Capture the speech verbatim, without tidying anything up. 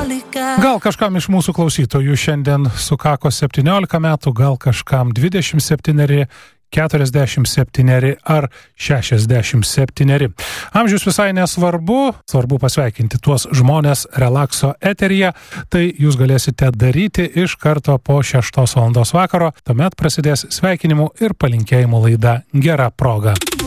Gal kažkam iš mūsų klausytojų šiandien sukako septyniolika metų, gal kažkam dvidešimt septyneri, keturiasdešimt septyneri ar šešiasdešimt septyneri. Amžius visai nesvarbu, svarbu pasveikinti tuos žmonės relakso eteryje, tai jūs galėsite daryti iš karto po šeštos valandos vakaro, tuomet prasidės sveikinimų ir palinkėjimų laida Gera proga.